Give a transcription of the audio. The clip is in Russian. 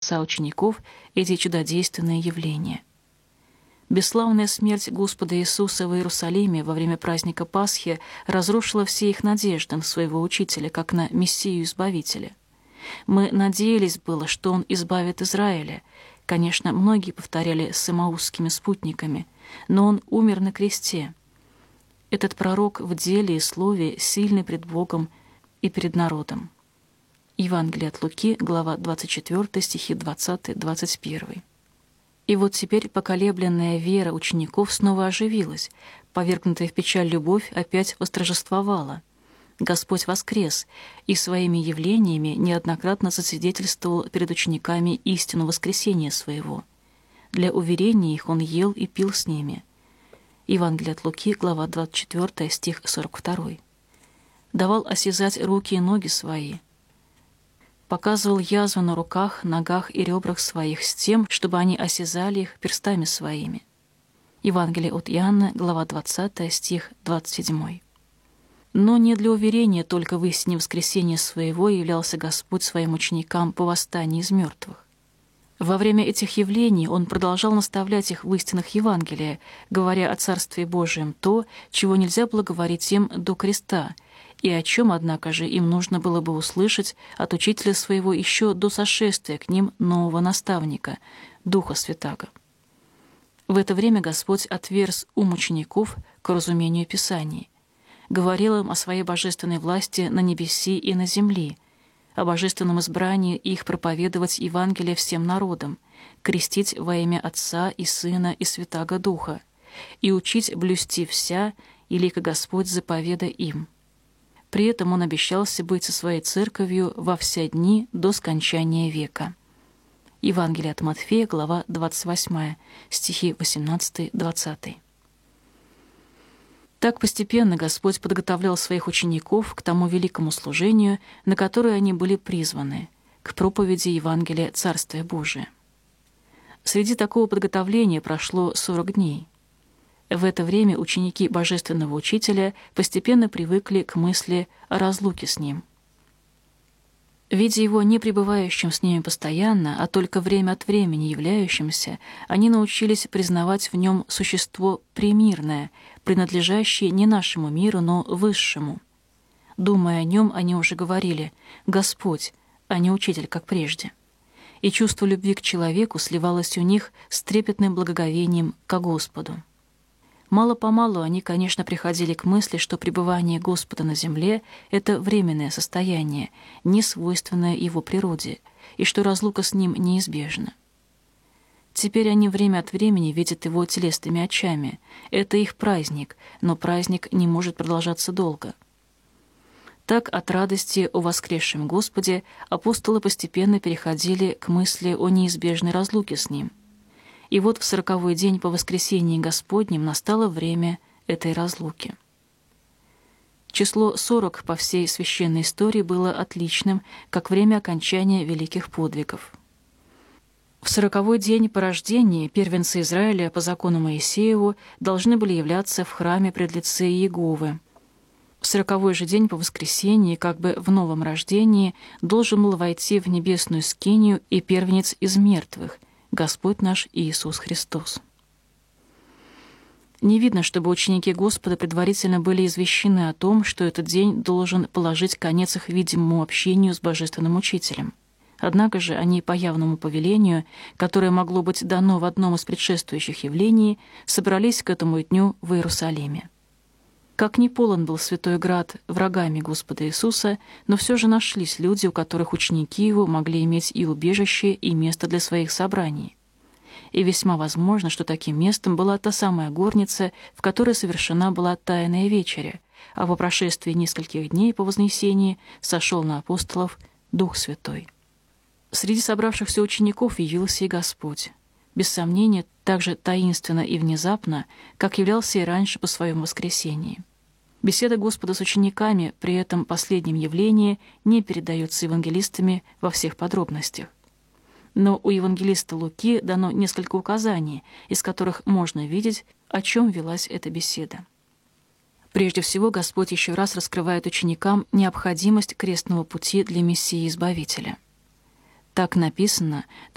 сердца учеников эти чудодейственные явления. Бесславная смерть Господа Иисуса в Иерусалиме во время праздника Пасхи разрушила все их надежды на своего Учителя, как на Мессию-Избавителя. Мы надеялись было, что Он избавит Израиля. Конечно, многие повторяли с эмаусскими спутниками, но Он умер на кресте. Этот пророк в деле и слове сильный пред Богом и перед народом. Евангелие от Луки, глава 24, стихи 20-21. И вот теперь поколебленная вера учеников снова оживилась, повергнутая в печаль любовь опять восторжествовала. Господь воскрес и своими явлениями неоднократно засвидетельствовал перед учениками истину воскресения своего. Для уверения их Он ел и пил с ними. Евангелие от Луки, глава 24, стих 42. Давал осязать руки и ноги свои. Показывал язвы на руках, ногах и ребрах своих с тем, чтобы они осязали их перстами своими. Евангелие от Иоанна, глава 20, стих 27. Но не для уверения только в истине воскресения своего являлся Господь своим ученикам по восстании из мертвых. Во время этих явлений Он продолжал наставлять их в истинах Евангелия, говоря о Царстве Божием то, чего нельзя было говорить им до креста, и о чем, однако же, им нужно было бы услышать от Учителя своего еще до сошествия к ним нового наставника, Духа Святаго. В это время Господь отверз ум учеников к разумению Писаний, говорил им о своей божественной власти на небеси и на земли, о божественном избрании их проповедовать Евангелие всем народам, крестить во имя Отца и Сына и Святаго Духа, и учить блюсти вся, илико Господь заповеда им. При этом Он обещался быть со своей церковью во все дни до скончания века. Евангелие от Матфея, глава 28, стихи 18-20. Так постепенно Господь подготовлял своих учеников к тому великому служению, на которое они были призваны, к проповеди Евангелия Царствия Божия. Среди такого подготовления прошло 40 дней. В это время ученики Божественного Учителя постепенно привыкли к мысли о разлуке с Ним. Видя Его не пребывающим с ними постоянно, а только время от времени являющимся, они научились признавать в Нем существо премирное, принадлежащее не нашему миру, но высшему. Думая о Нем, они уже говорили «Господь», а не Учитель, как прежде. И чувство любви к человеку сливалось у них с трепетным благоговением ко Господу. Мало-помалу они, конечно, приходили к мысли, что пребывание Господа на земле — это временное состояние, не свойственное Его природе, и что разлука с Ним неизбежна. Теперь они время от времени видят Его телесными очами. Это их праздник, но праздник не может продолжаться долго. Так от радости о воскресшем Господе апостолы постепенно переходили к мысли о неизбежной разлуке с Ним. И вот в 40-й день по воскресении Господнем настало время этой разлуки. Число 40 по всей священной истории было отличным, как время окончания великих подвигов. В 40-й день по рождении первенцы Израиля по закону Моисееву должны были являться в храме пред лице Иеговы. В 40-й же день по воскресении, как бы в новом рождении, должен был войти в небесную скинию и первенец из мертвых, Господь наш Иисус Христос. Не видно, чтобы ученики Господа предварительно были извещены о том, что этот день должен положить конец их видимому общению с Божественным Учителем. Однако же они по явному повелению, которое могло быть дано в одном из предшествующих явлений, собрались к этому дню в Иерусалиме. Как ни полон был Святой Град врагами Господа Иисуса, но все же нашлись люди, у которых ученики Его могли иметь и убежище, и место для своих собраний. И весьма возможно, что таким местом была та самая горница, в которой совершена была Тайная вечеря, а по прошествии нескольких дней по вознесении сошел на апостолов Дух Святой. Среди собравшихся учеников явился и Господь. Без сомнения, так же таинственно и внезапно, как являлся и раньше по своем воскресении. Беседа Господа с учениками при этом последнем явлении не передается евангелистами во всех подробностях. Но у евангелиста Луки дано несколько указаний, из которых можно видеть, о чем велась эта беседа. Прежде всего, Господь еще раз раскрывает ученикам необходимость крестного пути для Мессии Избавителя. Так написано: